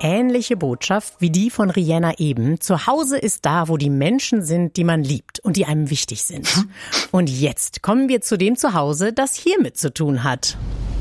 ähnliche Botschaft wie die von Rihanna eben. Zu Hause ist da, wo die Menschen sind, die man liebt und die einem wichtig sind. Und jetzt kommen wir zu dem Zuhause, das hiermit zu tun hat.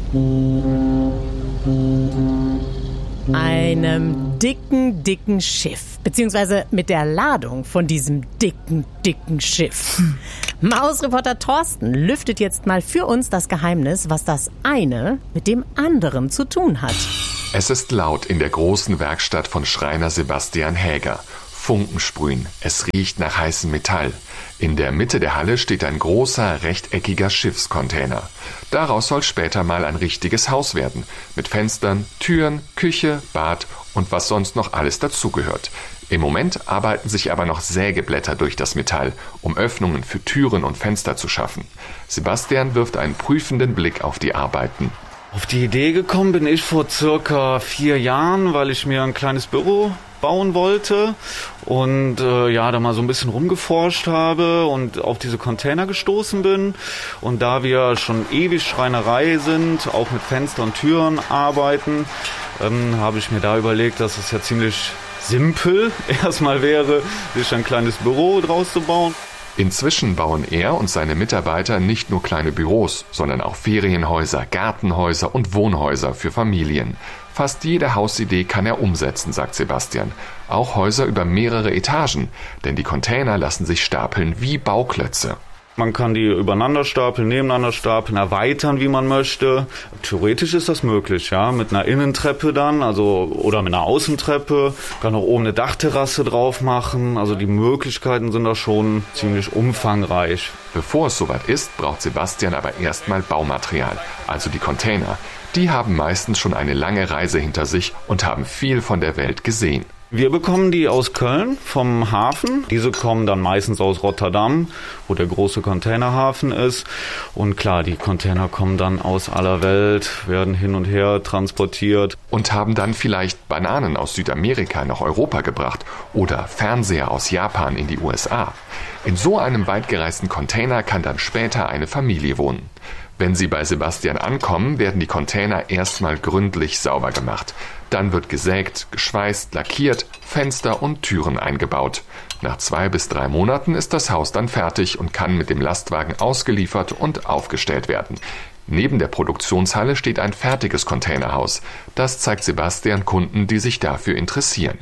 Einem dicken Schiff, beziehungsweise mit der Ladung von diesem dicken Schiff. Mausreporter Thorsten lüftet jetzt mal für uns das Geheimnis, was das eine mit dem anderen zu tun hat. Es ist laut in der großen Werkstatt von Schreiner Sebastian Häger. Funken sprühen, es riecht nach heißem Metall. In der Mitte der Halle steht ein großer, rechteckiger Schiffscontainer. Daraus soll später mal ein richtiges Haus werden. Mit Fenstern, Türen, Küche, Bad und was sonst noch alles dazugehört. Im Moment arbeiten sich aber noch Sägeblätter durch das Metall, um Öffnungen für Türen und Fenster zu schaffen. Sebastian wirft einen prüfenden Blick auf die Arbeiten. Auf die Idee gekommen bin ich vor circa 4 Jahren, weil ich mir ein kleines Büro bauen wollte und da mal so ein bisschen rumgeforscht habe und auf diese Container gestoßen bin. Und da wir schon ewig Schreinerei sind, auch mit Fenster und Türen arbeiten, habe ich mir da überlegt, dass es ja ziemlich simpel erstmal wäre, sich ein kleines Büro draus zu bauen. Inzwischen bauen er und seine Mitarbeiter nicht nur kleine Büros, sondern auch Ferienhäuser, Gartenhäuser und Wohnhäuser für Familien. Fast jede Hausidee kann er umsetzen, sagt Sebastian. Auch Häuser über mehrere Etagen, denn die Container lassen sich stapeln wie Bauklötze. Man kann die übereinander stapeln, nebeneinander stapeln, erweitern, wie man möchte. Theoretisch ist das möglich, ja, mit einer Innentreppe dann, oder mit einer Außentreppe. Kann auch oben eine Dachterrasse drauf machen. Also die Möglichkeiten sind da schon ziemlich umfangreich. Bevor es soweit ist, braucht Sebastian aber erstmal Baumaterial, also die Container. Die haben meistens schon eine lange Reise hinter sich und haben viel von der Welt gesehen. Wir bekommen die aus Köln vom Hafen. Diese kommen dann meistens aus Rotterdam, wo der große Containerhafen ist. Und klar, die Container kommen dann aus aller Welt, werden hin und her transportiert. Und haben dann vielleicht Bananen aus Südamerika nach Europa gebracht oder Fernseher aus Japan in die USA. In so einem weitgereisten Container kann dann später eine Familie wohnen. Wenn sie bei Sebastian ankommen, werden die Container erstmal gründlich sauber gemacht. Dann wird gesägt, geschweißt, lackiert, Fenster und Türen eingebaut. Nach 2 bis 3 Monaten ist das Haus dann fertig und kann mit dem Lastwagen ausgeliefert und aufgestellt werden. Neben der Produktionshalle steht ein fertiges Containerhaus. Das zeigt Sebastian Kunden, die sich dafür interessieren.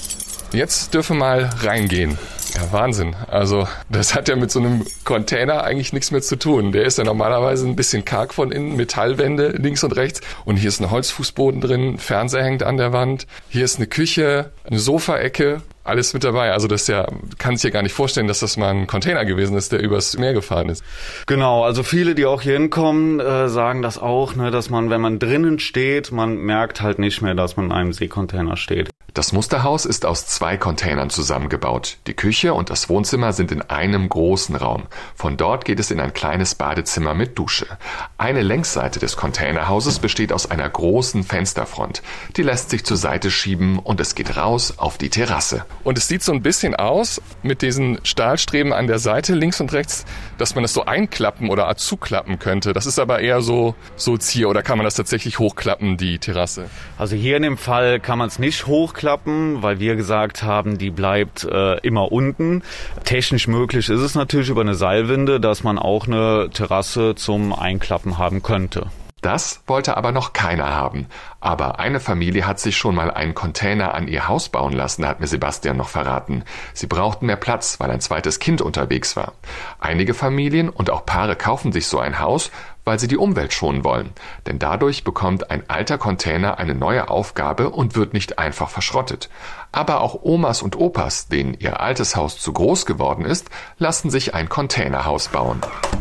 Jetzt dürfen wir mal reingehen. Ja, Wahnsinn. Also das hat ja mit so einem Container eigentlich nichts mehr zu tun. Der ist ja normalerweise ein bisschen karg von innen, Metallwände links und rechts. Und hier ist ein Holzfußboden drin, Fernseher hängt an der Wand. Hier ist eine Küche, eine Sofaecke, alles mit dabei. Also das ist ja, kann sich ja gar nicht vorstellen, dass das mal ein Container gewesen ist, der übers Meer gefahren ist. Genau, also viele, die auch hier hinkommen, sagen das auch, ne, dass man, wenn man drinnen steht, man merkt halt nicht mehr, dass man in einem Seekontainer steht. Das Musterhaus ist aus 2 Containern zusammengebaut. Die Küche und das Wohnzimmer sind in einem großen Raum. Von dort geht es in ein kleines Badezimmer mit Dusche. Eine Längsseite des Containerhauses besteht aus einer großen Fensterfront. Die lässt sich zur Seite schieben und es geht raus auf die Terrasse. Und es sieht so ein bisschen aus mit diesen Stahlstreben an der Seite links und rechts, dass man das so einklappen oder zuklappen könnte. Das ist aber eher so Zier, oder kann man das tatsächlich hochklappen, die Terrasse? Also hier in dem Fall kann man es nicht hochklappen, weil wir gesagt haben, die bleibt immer unten. Technisch möglich ist es natürlich über eine Seilwinde, dass man auch eine Terrasse zum Einklappen haben könnte. Das wollte aber noch keiner haben. Aber eine Familie hat sich schon mal einen Container an ihr Haus bauen lassen, hat mir Sebastian noch verraten. Sie brauchten mehr Platz, weil ein zweites Kind unterwegs war. Einige Familien und auch Paare kaufen sich so ein Haus, weil sie die Umwelt schonen wollen. Denn dadurch bekommt ein alter Container eine neue Aufgabe und wird nicht einfach verschrottet. Aber auch Omas und Opas, denen ihr altes Haus zu groß geworden ist, lassen sich ein Containerhaus bauen.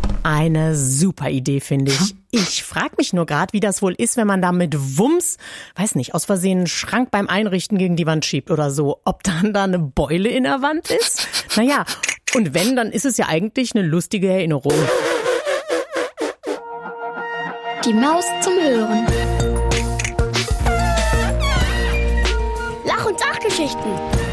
Eine super Idee, finde ich. Ich frage mich nur gerade, wie das wohl ist, wenn man da mit Wumms, weiß nicht, aus Versehen einen Schrank beim Einrichten gegen die Wand schiebt oder so. Ob dann da eine Beule in der Wand ist? Naja, und wenn, dann ist es ja eigentlich eine lustige Erinnerung. Die Maus zum Hören. Lach- und Sachgeschichten.